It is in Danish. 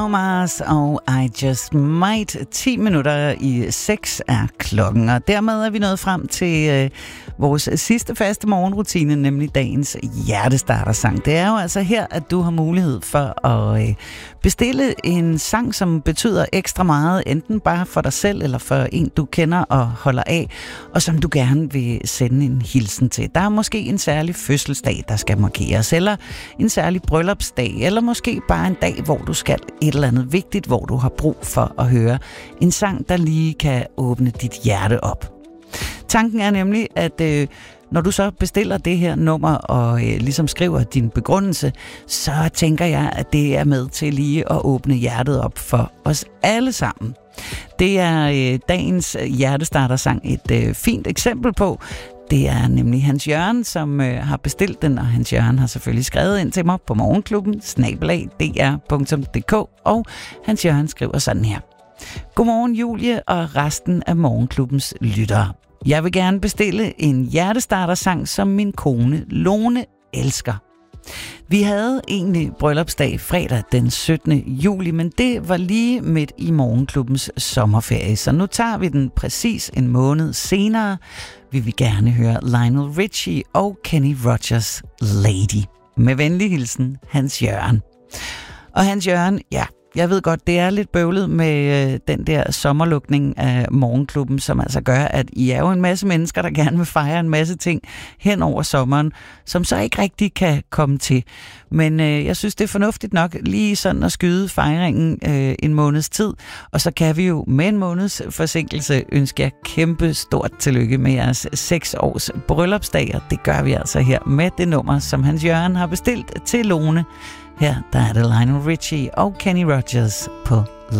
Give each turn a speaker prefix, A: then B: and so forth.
A: Mars og I Just Might. 10 minutter i 6 er klokken, og dermed er vi nået frem til vores sidste faste morgenrutine, nemlig dagens hjertestartersang. Det er jo altså her, at du har mulighed for at bestille en sang, som betyder ekstra meget, enten bare for dig selv eller for en, du kender og holder af, og som du gerne vil sende en hilsen til. Der er måske en særlig fødselsdag, der skal markeres, eller en særlig bryllupsdag, eller måske bare en dag, hvor du skal et eller andet vigtigt, hvor du har brug for at høre en sang, der lige kan åbne dit hjerte op. Tanken er nemlig, at når du så bestiller det her nummer og ligesom skriver din begrundelse, så tænker jeg, at det er med til lige at åbne hjertet op for os alle sammen. Det er dagens hjertestartersang et fint eksempel på. Det er nemlig Hans Jørgen, som har bestilt den, og Hans Jørgen har selvfølgelig skrevet ind til mig på morgenklubben @dr.dk, og Hans Jørgen skriver sådan her. Godmorgen Julie og resten af morgenklubbens lyttere. Jeg vil gerne bestille en hjertestartersang, som min kone Lone elsker. Vi havde egentlig bryllupsdag fredag den 17. juli, men det var lige midt i morgenklubbens sommerferie, så nu tager vi den præcis en måned senere. Vi vil gerne høre Lionel Richie og Kenny Rogers' Lady. Med venlig hilsen, Hans Jørgen. Og Hans Jørgen, ja, jeg ved godt, det er lidt bøvlet med den der sommerlukning af morgenklubben, som altså gør, at I er jo en masse mennesker, der gerne vil fejre en masse ting hen over sommeren, som så ikke rigtig kan komme til. Men jeg synes, det er fornuftigt nok lige sådan at skyde fejringen en måneds tid, og så kan vi jo med en måneds forsinkelse ønske jer kæmpe stort tillykke med jeres 6 års bryllupsdag, og det gør vi altså her med det nummer, som Hans Jørgen har bestilt til Lone. Her der er det Lionel Richie og Kenny Rogers på